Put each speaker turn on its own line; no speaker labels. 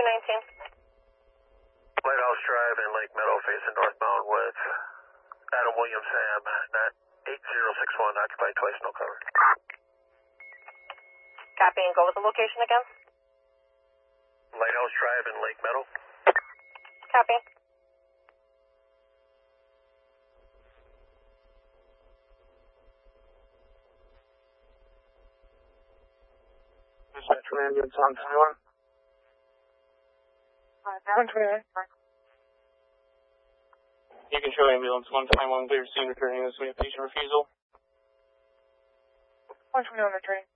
Lighthouse Drive in Lake Meadow facing northbound with Adam Williams Sam, 8061, occupied twice, no cover.
Copy, and go with the location again.
Lighthouse Drive in Lake Meadow.
Copy.
Dispatch from ambulance on 21. 128. You can show ambulance 121 clear scene returning this way of patient refusal. 121 returning.